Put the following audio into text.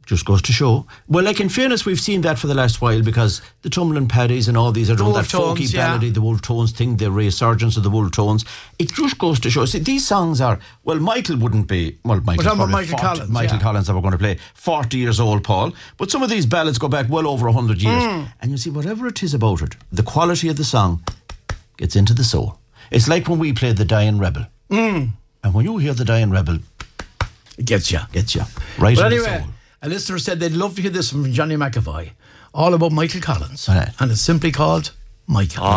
Just goes to show. Well, like in fairness, we've seen that for the last while because the Tumbling Paddies and all these are doing that folky ballady, the Wolf Tones thing, the resurgence of the Wolf Tones. It just goes to show. See, these songs are, well, Michael wouldn't be, well, Michael Collins. Michael Collins that we're going to play, 40 years old, Paul. But some of these ballads go back well over 100 years. And you see, whatever it is about it, the quality of the song gets into the soul. It's like when we played The Dying Rebel. And when you hear The Dying Rebel, it gets you. Right but in anyway, the soul. A listener said they'd love to hear this from Johnny McAvoy, all about Michael Collins. And it's simply called Michael.